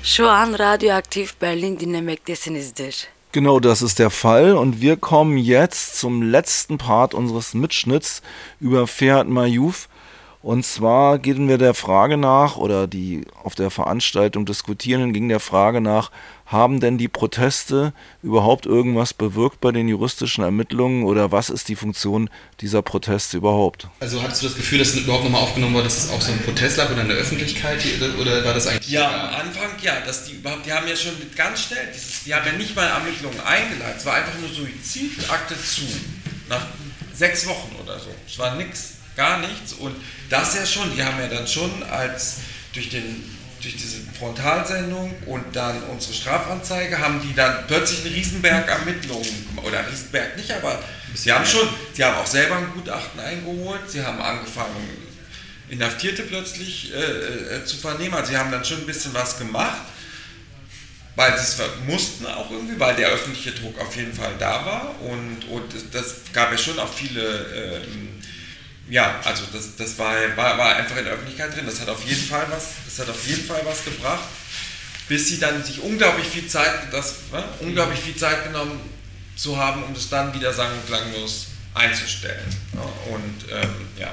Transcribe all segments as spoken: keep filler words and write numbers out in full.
Şu an Radioaktiv Berlin dinlemektesinizdir. Genau, das ist der Fall und wir kommen jetzt zum letzten Part unseres Mitschnitts über Ferhat Mayouf. Und zwar gehen wir der Frage nach, oder die auf der Veranstaltung Diskutierenden ging der Frage nach, haben denn die Proteste überhaupt irgendwas bewirkt bei den juristischen Ermittlungen oder was ist die Funktion dieser Proteste überhaupt? Also hattest du das Gefühl, dass es überhaupt nochmal aufgenommen wurde, dass es auch so ein Protest lag oder in der Öffentlichkeit oder war das eigentlich... Ja, am Anfang ja, dass die überhaupt, die haben ja schon ganz schnell, dieses, die haben ja nicht mal Ermittlungen eingeleitet, es war einfach nur Suizidakte zu, nach sechs Wochen oder so, es war nix. Gar nichts und das ja schon, die haben ja dann schon als durch, den, durch diese Frontalsendung und dann unsere Strafanzeige haben die dann plötzlich einen Riesenberg Ermittlungen gemacht, oder einen Riesenberg nicht, aber sie haben schon, sie haben auch selber ein Gutachten eingeholt, sie haben angefangen Inhaftierte plötzlich äh, äh, zu vernehmen, also sie haben dann schon ein bisschen was gemacht, weil sie es mussten auch irgendwie, weil der öffentliche Druck auf jeden Fall da war und, und das gab ja schon auch viele ähm, ja, also das, das war, war, war einfach in der Öffentlichkeit drin, das hat auf jeden Fall was, das hat auf jeden Fall was gebracht, bis sie dann sich unglaublich viel Zeit, das, ne, unglaublich viel Zeit genommen zu haben, um das dann wieder sang- und klanglos einzustellen. Ja, und ähm, ja.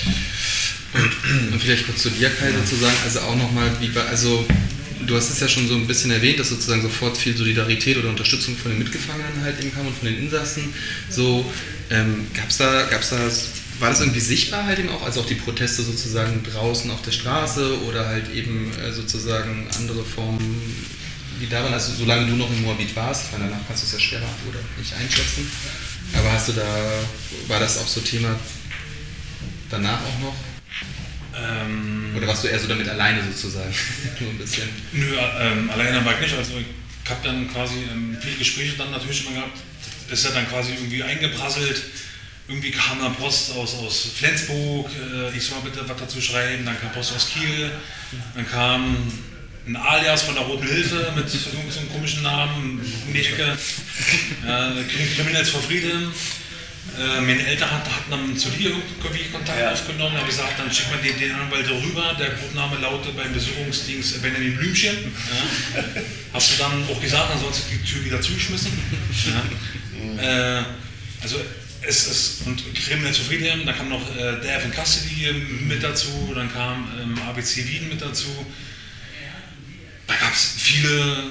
Und, und vielleicht kurz zu dir, Kai, sozusagen, also auch nochmal, wie war, also du hast es ja schon so ein bisschen erwähnt, dass sozusagen sofort viel Solidarität oder Unterstützung von den Mitgefangenen halt eben kam und von den Insassen, so, ähm, gab's da, gab's da war das irgendwie sichtbar halt eben auch, also auch die Proteste sozusagen draußen auf der Straße oder halt eben äh, sozusagen andere Formen, die da waren, also solange du noch in Moabit warst, weil danach kannst du es ja schwerer oder nicht einschätzen, aber hast du da, war das auch so Thema danach auch noch? Ähm, oder warst du eher so damit alleine sozusagen? Nur ein bisschen? Nö, ähm, alleine war ich nicht, also ich habe dann quasi ähm, viele Gespräche dann natürlich immer gehabt, ist ja dann quasi irgendwie eingeprasselt. Irgendwie kam dann Post aus, aus Flensburg, äh, ich soll bitte was dazu schreiben, dann kam Post aus Kiel, dann kam ein Alias von der Roten Hilfe mit so einem komischen Namen, um die Ecke, äh, Criminals for Freedom. Äh, meine Eltern hatten, hatten dann zu dir irgendwie Kontakt ja. aufgenommen, haben gesagt, dann schickt man den, den Anwalt rüber, der Codename lautet beim Besuchungsdienst Benjamin Blümchen. Ja. Hast du dann auch gesagt, dann sollst du die Tür wieder zugeschmissen. Ja. Äh, also Es ist, und Criminal for Freedom, dann kam noch äh, Death in Custody mit dazu, dann kam ähm, A B C Wien mit dazu. Da gab es viele,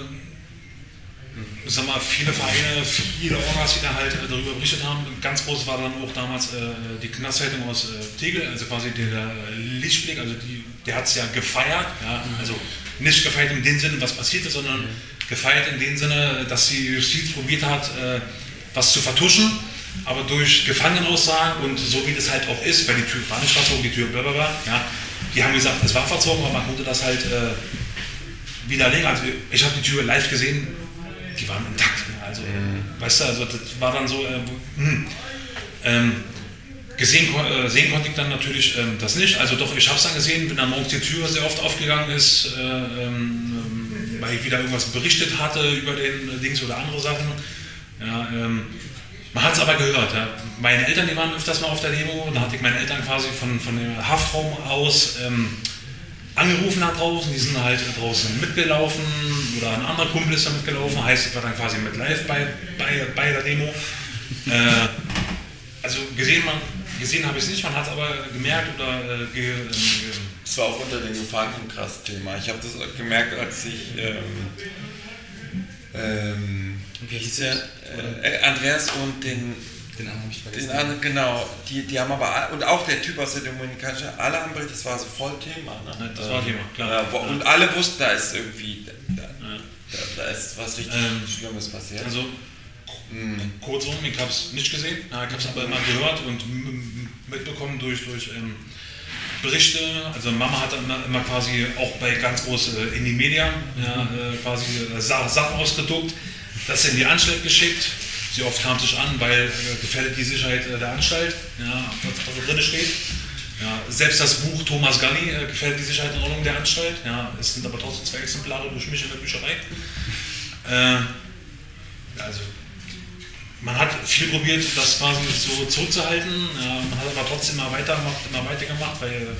sag mal, viele Vereine, viele Orgas, die da halt äh, darüber berichtet haben. Ganz groß war dann auch damals äh, die Knastzeitung aus äh, Tegel, also quasi der Lichtblick, also die, der hat es ja gefeiert, ja, also nicht gefeiert in dem Sinne, was passiert ist, sondern gefeiert in dem Sinne, dass die Justiz probiert hat, äh, was zu vertuschen. Aber durch Gefangenenaussagen und so wie das halt auch ist, weil die Tür war nicht verzogen, die Tür blablabla, ja, die haben gesagt, es war verzogen, aber man konnte das halt äh, widerlegen. Also ich habe die Tür live gesehen, die waren intakt. Also, mhm. weißt du, also das war dann so, äh, hm, ähm, gesehen, äh, sehen konnte ich dann natürlich ähm, das nicht. Also doch, ich habe es dann gesehen, wenn dann morgens die Tür sehr oft aufgegangen ist, äh, ähm, weil ich wieder irgendwas berichtet hatte über den äh, Dings oder andere Sachen. Ja, ähm, Man hat es aber gehört. Ja. Meine Eltern, die waren öfters mal auf der Demo, da hatte ich meine Eltern quasi von, von dem Haftraum aus ähm, angerufen da draußen, die sind halt draußen mitgelaufen oder ein anderer Kumpel ist da mitgelaufen, heißt, ich war dann quasi mit live bei, bei, bei der Demo. Äh, also gesehen, gesehen habe ich es nicht, man hat es aber gemerkt oder äh, ge, äh, es war auch unter den Gefangenen ein krasses Thema. Ich habe das gemerkt, als ich ähm, ähm, wie hieß der? Äh, Andreas und den, den anderen habe ich vergessen. Den anderen, genau. Die, die haben aber, und auch der Typ aus der Dominikanischen, alle haben berichtet, das war so voll Thema. Ne? Das war Thema, klar. Ja, und alle wussten, da ist irgendwie, da, da, da ist was richtig ähm, Schlimmes passiert. Also, mhm. kurzum, ich habe es nicht gesehen, ja, ich habe es aber immer gehört und mitbekommen durch, durch ähm, Berichte. Also Mama hat immer, immer quasi auch bei ganz groß äh, in die Medien ja, äh, quasi äh, Sachen ausgedruckt. Das in die Anstalt geschickt. Sie oft kam sich an, weil äh, gefährdet die Sicherheit äh, der Anstalt, ja, was da drin steht. Ja, selbst das Buch Thomas Ganni äh, gefährdet die Sicherheit und Ordnung der Anstalt. Ja, es sind aber trotzdem zwei Exemplare durch mich in der Bücherei. Äh, also man hat viel probiert, das quasi so zurückzuhalten. Ja, man hat aber trotzdem immer weitergemacht, immer weitergemacht, weil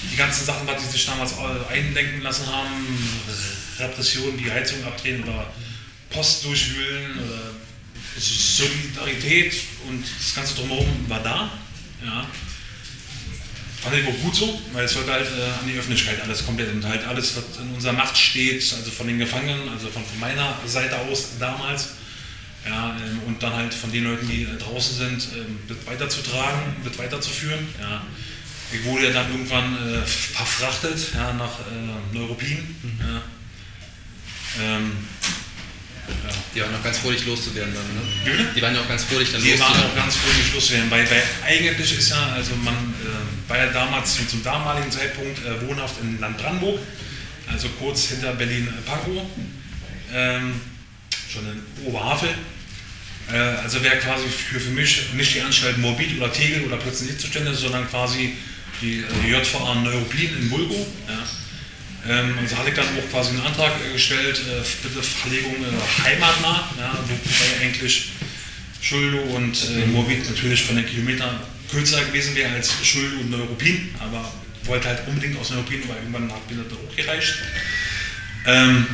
die ganzen Sachen, was die sich damals eindenken lassen haben, Repression, die Heizung abdrehen oder Post durchwühlen, oder Solidarität und das Ganze drumherum war da. Ja. Fand ich auch gut so, weil es sollte halt äh, an die Öffentlichkeit alles komplett und halt alles, was in unserer Macht steht, also von den Gefangenen, also von, von meiner Seite aus damals, ja, ähm, und dann halt von den Leuten, die äh, draußen sind, ähm, wird weiterzutragen, wird weiterzuführen. Ja. Ich wurde ja dann irgendwann äh, verfrachtet, ja, nach äh, Neuruppin. Mhm. Ja. Ähm, Ja. Die waren auch ganz froh, dich loszuwerden dann, ne? Bitte? Die waren ja auch ganz froh, dich dann Die waren loszuwerden. auch ganz froh, mich loszuwerden, weil, weil eigentlich ist ja, also man äh, war ja damals zum, zum damaligen Zeitpunkt äh, wohnhaft in Land Brandenburg, also kurz hinter Berlin-Pankow, ähm, schon in Oberhavel. Äh, also wäre quasi für, für mich nicht die Anstalt Morbid oder Tegel oder plötzlich Zustände, sondern quasi die äh, J V A Neuruppin in Bulgo. Ja. Ähm, also hatte ich dann auch quasi einen Antrag äh, gestellt, äh, bitte Verlegung äh, heimatnah, ja, wobei eigentlich Schuldo und äh, Morbid natürlich von den Kilometern kürzer gewesen wäre als Schuldo und Neuruppin, aber wollte halt unbedingt aus Neuruppin, weil irgendwann hat mir das auch gereicht. Ähm,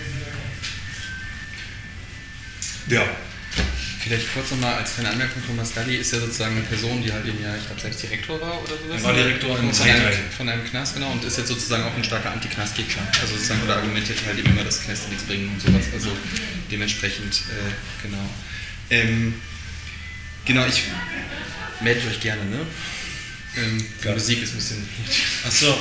ja. Vielleicht kurz nochmal als kleine Anmerkung, Thomas Galli ist ja sozusagen eine Person, die halt eben ja, ich glaube, selbst Direktor war oder sowas. Er war Direktor in von einem, Zeitteil. von einem Knast, genau, und ist jetzt sozusagen auch ein starker Anti-Knast-Gegner. Also sozusagen, oder argumentiert halt eben immer, dass Knäste nichts bringen und sowas. Also dementsprechend, äh, genau. Ähm, genau, ich meldet euch gerne, ne? Ähm, die ja. Musik ist ein bisschen... Achso.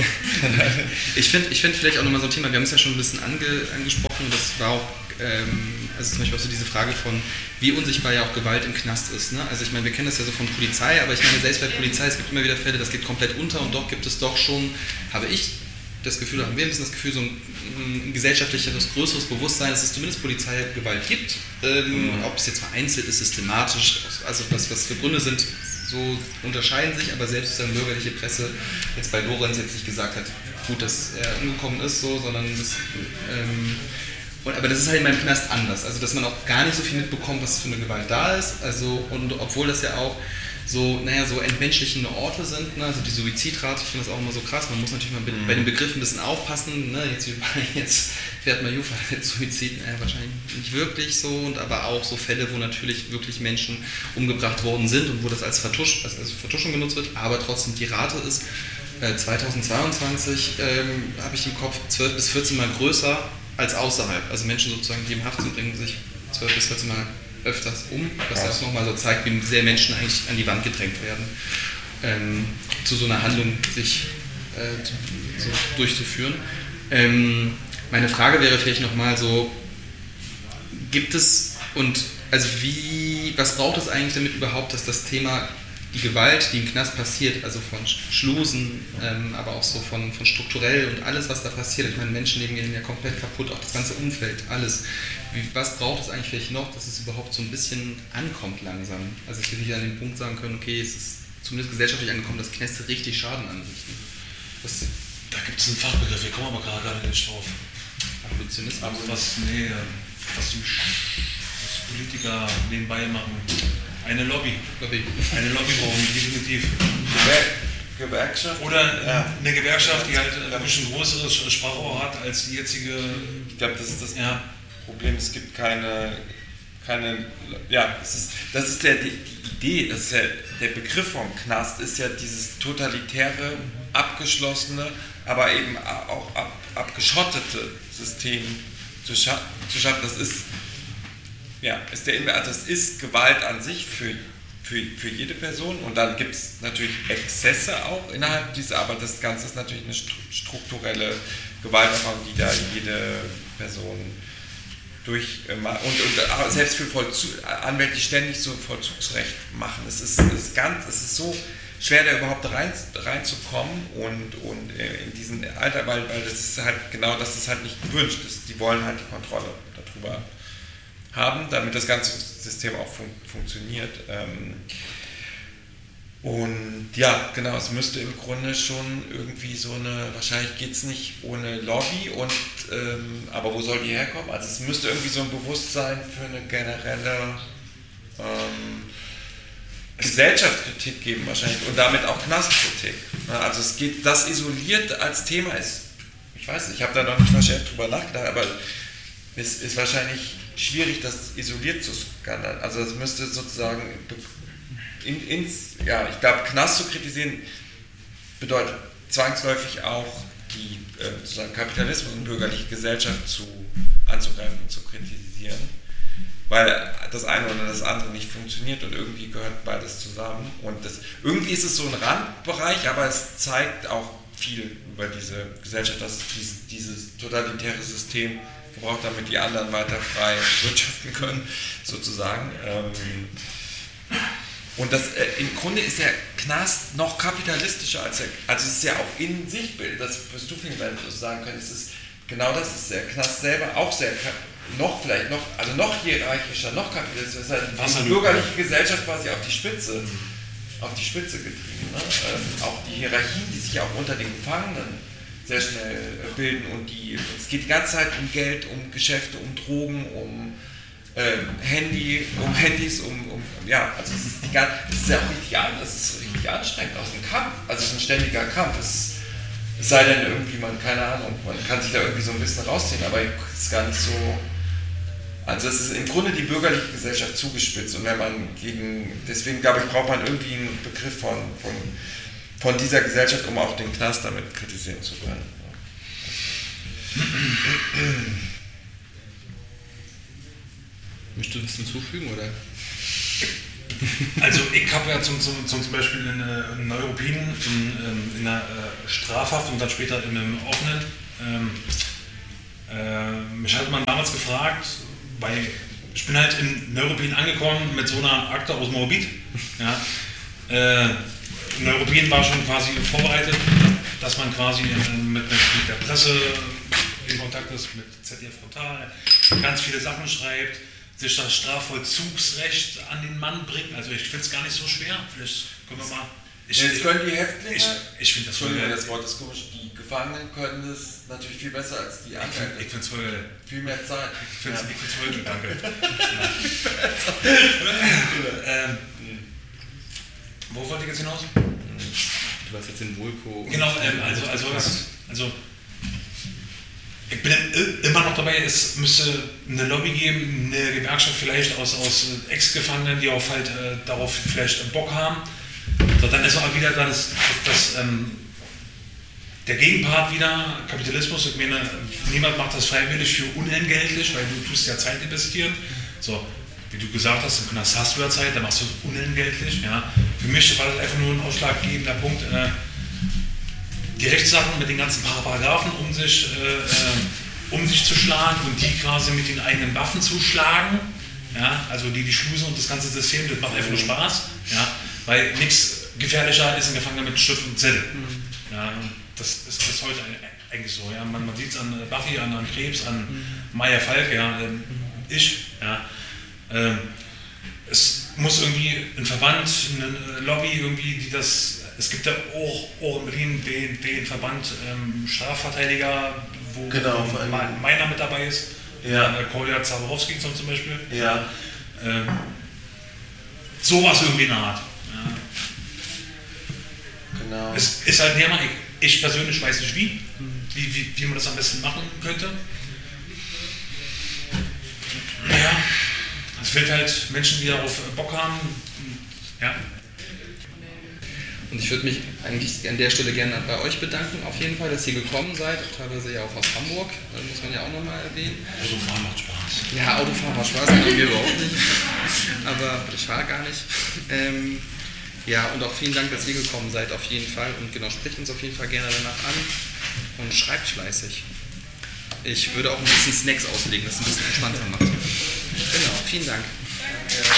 ich finde ich find vielleicht auch nochmal so ein Thema, wir haben es ja schon ein bisschen ange, angesprochen, das war auch, ähm, also zum Beispiel auch so diese Frage von, wie unsichtbar ja auch Gewalt im Knast ist. Ne? Also ich meine, wir kennen das ja so von Polizei, aber ich meine, selbst bei Polizei, es gibt immer wieder Fälle, das geht komplett unter und doch gibt es doch schon, habe ich das Gefühl, haben wir ein bisschen das Gefühl, so ein, ein gesellschaftlicheres, größeres Bewusstsein, dass es zumindest Polizeigewalt gibt. Ähm, mhm. Ob es jetzt vereinzelt ist, systematisch, also was, was für Gründe sind, so unterscheiden sich, aber selbst dann bürgerliche Presse jetzt bei Lorenz jetzt nicht gesagt hat, gut, dass er umgekommen ist, so, sondern das, ähm, und, aber das ist halt in meinem Knast anders, also dass man auch gar nicht so viel mitbekommt, was für eine Gewalt da ist, also und obwohl das ja auch so, naja, so entmenschlichende Orte sind, ne? Also die Suizidrate, ich finde das auch immer so krass, man muss natürlich mal bei, mhm. bei den Begriffen ein bisschen aufpassen, ne? Jetzt, jetzt fährt man Jufa mit Suizid, äh, wahrscheinlich nicht wirklich so, und aber auch so Fälle, wo natürlich wirklich Menschen umgebracht worden sind und wo das als, Vertusch, als, als Vertuschung genutzt wird, aber trotzdem die Rate ist äh, zweitausendzweiundzwanzig, ähm, habe ich im Kopf, zwölf bis vierzehn Mal größer als außerhalb, also Menschen sozusagen, die im Haft sind, bringen sich zwölf bis vierzehn Mal öfters um, was das nochmal so zeigt, wie sehr Menschen eigentlich an die Wand gedrängt werden, ähm, zu so einer Handlung sich äh, so durchzuführen. Ähm, meine Frage wäre vielleicht nochmal so, gibt es und also wie, was braucht es eigentlich damit überhaupt, dass das Thema die Gewalt, die im Knast passiert, also von Schlusen, ähm, aber auch so von, von strukturell und alles, was da passiert, ich meine, Menschenleben gehen ja komplett kaputt, auch das ganze Umfeld, alles. Wie, was braucht es eigentlich vielleicht noch, dass es überhaupt so ein bisschen ankommt langsam? Also ich will nicht an den Punkt sagen können, okay, es ist zumindest gesellschaftlich angekommen, dass Knäste richtig Schaden anrichten. Das, da gibt es einen Fachbegriff, wir kommen aber gerade nicht drauf. Abolitionismus? Aber was, nee, was die was Politiker nebenbei machen. Eine Lobby. Lobby. Eine Lobby brauchen wir definitiv. Gewer Gewerkschaft? Oder ja. eine Gewerkschaft, die halt ein bisschen größeres Sprachrohr hat als die jetzige. Ich glaube, das ist das ja. Problem. Es gibt keine, keine ja, es ist, das ist ja die, die Idee, das ist ja, der Begriff vom Knast ist ja dieses totalitäre, abgeschlossene, aber eben auch ab, abgeschottete System zu, scha zu schaffen. Das ist Ja, ist der, also es ist Gewalt an sich für, für, für jede Person, und dann gibt es natürlich Exzesse auch innerhalb dieser, aber das Ganze ist natürlich eine strukturelle Gewalterfahrung, die da jede Person durch und, und selbst für Vollzug, Anwälte, die ständig so Vollzugsrecht machen. Es ist, es ist ganz, es ist so schwer, da überhaupt rein, reinzukommen und, und in diesen Alter, weil, weil das ist halt genau, das ist halt nicht gewünscht. Das, die wollen halt die Kontrolle darüber haben, damit das ganze System auch fun funktioniert. Ähm und ja, genau, es müsste im Grunde schon irgendwie so eine, wahrscheinlich geht es nicht ohne Lobby, und ähm, aber wo soll die herkommen? Also es müsste irgendwie so ein Bewusstsein für eine generelle ähm, Gesellschaftskritik geben wahrscheinlich und damit auch Knastkritik. Also es geht, das isoliert als Thema ist, ich weiß nicht, ich habe da noch nicht verschärft drüber nachgedacht, aber es ist wahrscheinlich schwierig, das isoliert zu skandern. Also es müsste sozusagen, in, ins, ja, ich glaube, Knast zu kritisieren bedeutet zwangsläufig auch die äh, sozusagen Kapitalismus und bürgerliche Gesellschaft zu, anzugreifen und zu kritisieren, weil das eine oder das andere nicht funktioniert und irgendwie gehört beides zusammen. Und das, irgendwie ist es so ein Randbereich, aber es zeigt auch viel über diese Gesellschaft, dass dieses, dieses totalitäre System gebraucht, damit die anderen weiter frei wirtschaften können, sozusagen. Und das, im Grunde ist der Knast noch kapitalistischer als der, also es ist ja auch in sich Bild, das wirst du vielleicht so sagen können, es ist genau das, ist der Knast selber auch sehr, noch vielleicht noch, also noch hierarchischer, noch kapitalistischer, ist halt die bürgerliche Gesellschaft quasi auf die Spitze, auf die Spitze getrieben. Ne? Ähm, auch die Hierarchien, die sich auch unter den Gefangenen sehr schnell bilden und die, es geht die ganze Zeit um Geld, um Geschäfte, um Drogen, um ähm, Handy, um Handys, um, um ja, also es ist, die, es ist ja auch richtig, es ist richtig anstrengend, aus dem Kampf, also es ist ein ständiger Kampf, es, es sei denn irgendwie, man, keine Ahnung, man kann sich da irgendwie so ein bisschen rausziehen, aber es ist gar nicht so, also es ist im Grunde die bürgerliche Gesellschaft zugespitzt und wenn man gegen, deswegen glaube ich, braucht man irgendwie einen Begriff von, von von dieser Gesellschaft, um auch den Knast damit kritisieren zu können. Möchtest du das hinzufügen, oder? Also ich habe ja zum, zum, zum Beispiel in, in Neuruppin in, in der äh, Strafhaft und dann später in einem offenen, ähm, äh, mich hat man damals gefragt, weil ich bin halt in Neuruppin angekommen mit so einer Akte aus Moabit. Ja, äh, Neuruppin war schon quasi vorbereitet, dass man quasi mit, mit, mit der Presse in Kontakt ist, mit Z D F Frontal, ganz viele Sachen schreibt, sich das Strafvollzugsrecht an den Mann bringt. Also ich finde es gar nicht so schwer. Vielleicht können wir mal... Ich, Jetzt können die Häftlinge, ich, ich finde das voll geil. Das Wort ist komisch, die Gefangenen können das natürlich viel besser als die anderen. Ich finde es voll geil. Viel mehr Zeit. Ich finde es ja. voll geil, danke. ähm, wo wollte ich jetzt hinaus? Du warst jetzt in Vulko. Genau, ähm, also, also, also ich bin immer noch dabei, es müsste eine Lobby geben, eine Gewerkschaft vielleicht aus, aus Ex-Gefangenen, die auch halt äh, darauf vielleicht Bock haben. So, dann ist auch wieder das, das, das ähm, der Gegenpart wieder, Kapitalismus. Ich meine, niemand macht das freiwillig für unentgeltlich, weil du tust ja Zeit investieren. So, wie du gesagt hast, im Knast hast du ja Zeit, dann machst du es unentgeltlich. Ja. Für mich war das einfach nur ein ausschlaggebender Punkt. Äh, die Rechtssachen mit den ganzen Paragraphen um sich, äh, um sich zu schlagen und die quasi mit den eigenen Waffen zu schlagen. Ja, also die, die Schlusen und das ganze System, das macht einfach nur Spaß. Ja, weil nichts gefährlicher ist ein Gefangener mit Stift und Zettel. Ja, das ist bis heute eigentlich so. Ja. Man, man sieht es an Buffy, an, an Krebs, an Maya Falk, ja, ähm, ich. Ja. Ähm, es muss irgendwie ein Verband, eine Lobby irgendwie, die das. Es gibt ja auch, auch in Berlin den, den Verband ähm, Strafverteidiger, wo genau, ähm, meiner mit dabei ist. Ja. Äh, Kolja Zaborowski zum Beispiel. Ja. Ähm, sowas irgendwie in der Art. Ja. Genau. Es ist halt näher, ich, ich persönlich weiß nicht wie, wie, wie, wie man das am besten machen könnte. Naja, es fehlt halt Menschen, die darauf Bock haben. Ja. Und ich würde mich eigentlich an der Stelle gerne bei euch bedanken, auf jeden Fall, dass ihr gekommen seid, teilweise ja auch aus Hamburg, das muss man ja auch nochmal erwähnen. Autofahren macht Spaß. Ja, Autofahren macht Spaß, haben wir überhaupt nicht, aber ich fahre gar nicht. Ähm, ja, und auch vielen Dank, dass ihr gekommen seid, auf jeden Fall. Und genau, sprecht uns auf jeden Fall gerne danach an und schreibt fleißig. Ich würde auch ein bisschen Snacks auslegen, das ein bisschen entspannter macht. Genau, vielen Dank.